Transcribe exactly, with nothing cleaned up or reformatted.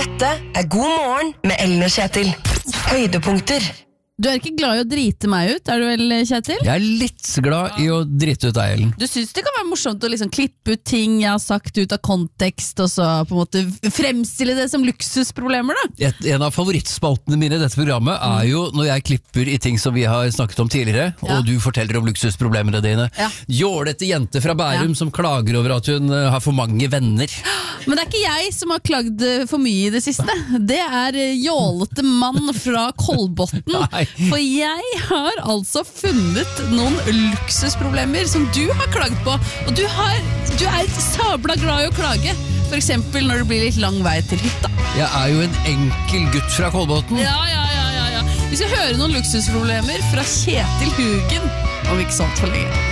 Dette er God morgen med Ellen og Kjetil. Høydepunkter. Du er ikke glad i å drite meg ut, er du vel, Kjetil? Jeg er litt glad i å drite ut deg, Ellen. Du synes det kan være morsomt å liksom klippe ut ting jeg har sagt ut av kontekst, og så på en måte fremstille det som luksusproblemer, da? Et, en av favorittspaltene mine i dette programmet er jo når jeg klipper i ting som vi har snakket om tidligere, Ja. og du forteller om luksusproblemene dine. Ja. Jålete jente fra Bærum Ja. som klager over at hun uh, har for mange venner. Men det er ikke jeg som har klagd for mye i det siste. Det er jålete mann fra Kolbotn. Nei. For jeg har altså funnet noen luksusproblemer som du har klagd på. Og du, har, du er sabla glad i å klage. For eksempel når det blir litt lang vei til hytta. Jeg er jo en enkel gutt fra Kolbotn. Ja, ja, ja, ja, ja. Vi skal høre noen luksusproblemer fra Kjetil Hugen om ikke sånt for lenge.